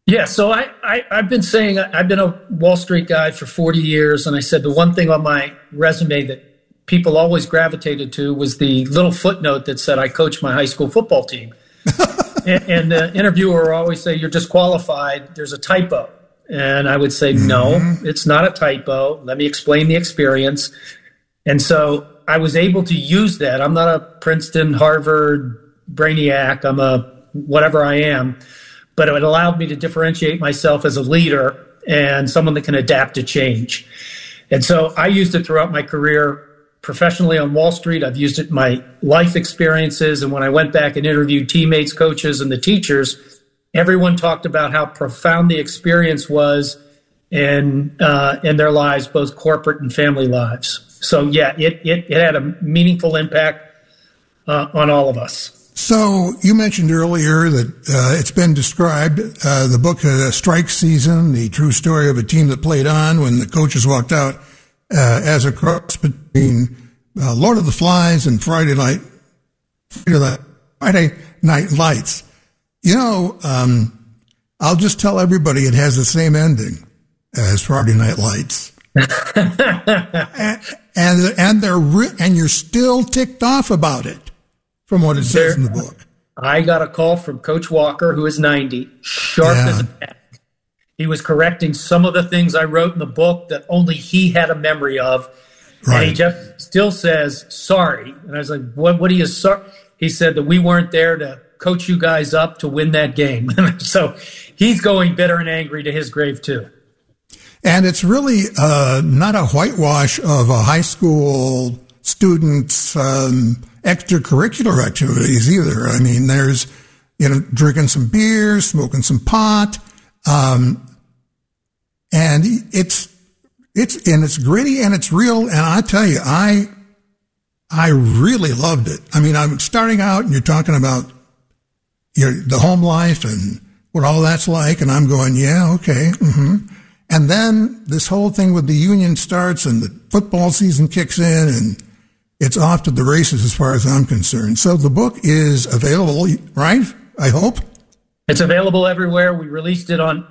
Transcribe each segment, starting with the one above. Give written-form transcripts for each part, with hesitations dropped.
Yeah, so I've been saying I've been a Wall Street guy for 40 years, and I said the one thing on my resume that people always gravitated to was the little footnote that said I coached my high school football team. and the interviewer would always say, "You're disqualified. There's a typo." And I would say, "No, it's not a typo. Let me explain the experience." And so I was able to use that. I'm not a Princeton, Harvard brainiac. I'm a whatever I am. But it allowed me to differentiate myself as a leader and someone that can adapt to change. And so I used it throughout my career professionally on Wall Street. I've used it in my life experiences. And when I went back and interviewed teammates, coaches, and the teachers, everyone talked about how profound the experience was in their lives, both corporate and family lives. So, yeah, it had a meaningful impact on all of us. So you mentioned earlier that it's been described, the book, Strike Season, the true story of a team that played on when the coaches walked out, as a cross between Lord of the Flies and Friday Night Lights. You know, I'll just tell everybody it has the same ending as Friday Night Lights. and you're still ticked off about it. From what it says in the book. I got a call from Coach Walker, who is 90, sharp as a tack. He was correcting some of the things I wrote in the book that only he had a memory of. Right. And he just still says, sorry. And I was like, what are you sorry? He said that we weren't there to coach you guys up to win that game. So he's going bitter and angry to his grave, too. And it's really not a whitewash of a high school student's extracurricular activities either. I mean, there's, drinking some beer, smoking some pot, and it's gritty and it's real. And I tell you, I really loved it. I mean, I'm starting out and you're talking about the home life and what all that's like. And I'm going, yeah, okay. Mm-hmm. And then this whole thing with the union starts and the football season kicks in and it's off to the races as far as I'm concerned. So the book is available, right? I hope. It's available everywhere. We released it on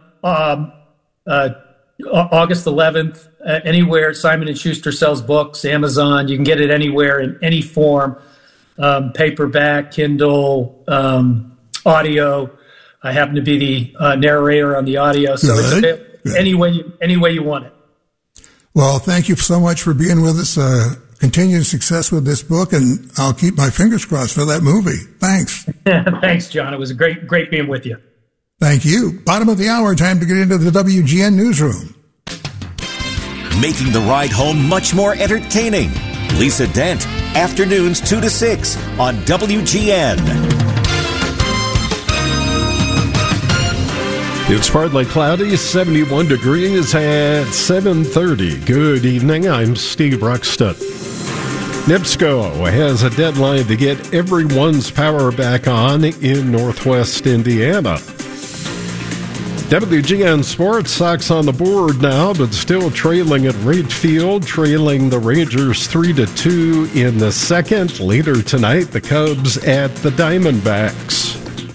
August 11th. Anywhere Simon & Schuster sells books, Amazon. You can get it anywhere in any form, paperback, Kindle, audio. I happen to be the narrator on the audio, so it's available any way you want it. Well, thank you so much for being with us. Continued success with this book, and I'll keep my fingers crossed for that movie. Thanks. Thanks, John. It was great being with you. Thank you. Bottom of the hour, time to get into the WGN Newsroom. Making the ride home much more entertaining. Lisa Dent, afternoons 2 to 6 on WGN. It's partly cloudy, 71 degrees at 7:30. Good evening, I'm Steve Ruxton. NIPSCO has a deadline to get everyone's power back on in Northwest Indiana. WGN Sports, Sox on the board now, but still trailing at Wright Field, trailing the Rangers 3-2 in the second. Later tonight, the Cubs at the Diamondbacks.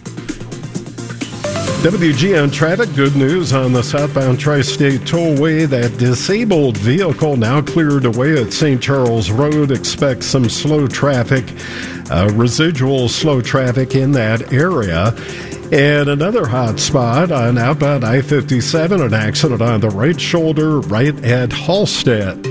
WGN traffic, good news on the southbound Tri-State Tollway. That disabled vehicle now cleared away at St. Charles Road. Expect some slow traffic, residual slow traffic in that area. And another hot spot on outbound I-57, an accident on the right shoulder right at Halstead.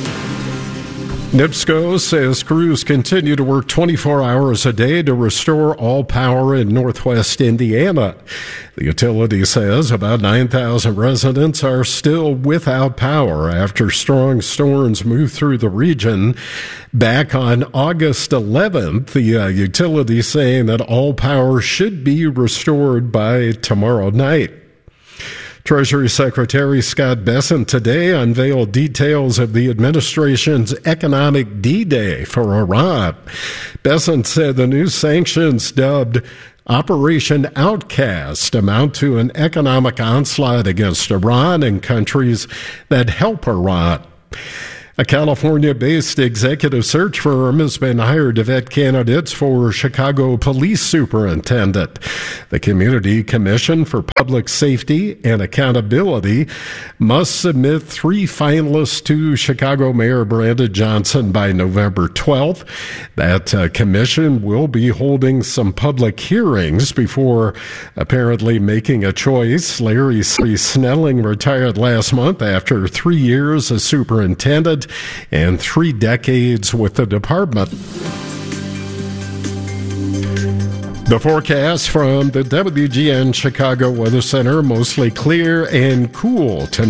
NIPSCO says crews continue to work 24 hours a day to restore all power in Northwest Indiana. The utility says about 9,000 residents are still without power after strong storms moved through the region. Back on August 11th, the utility saying that all power should be restored by tomorrow night. Treasury Secretary Scott Bessent today unveiled details of the administration's economic D-Day for Iran. Bessent said the new sanctions, dubbed Operation Outcast, amount to an economic onslaught against Iran and countries that help Iran. A California-based executive search firm has been hired to vet candidates for Chicago Police Superintendent. The Community Commission for Public Safety and Accountability must submit 3 finalists to Chicago Mayor Brandon Johnson by November 12th. That commission will be holding some public hearings before apparently making a choice. Larry Snelling retired last month after 3 years as superintendent and 3 decades with the department. The forecast from the WGN Chicago Weather Center, mostly clear and cool tonight.